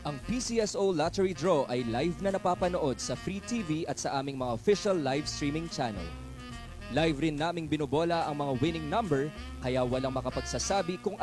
Ang PCSO Lottery Draw ay live na napapanood sa Free TV at sa aming mga official live streaming channel. Live rin naming binobola ang mga winning number, kaya walang makapagsasabi kung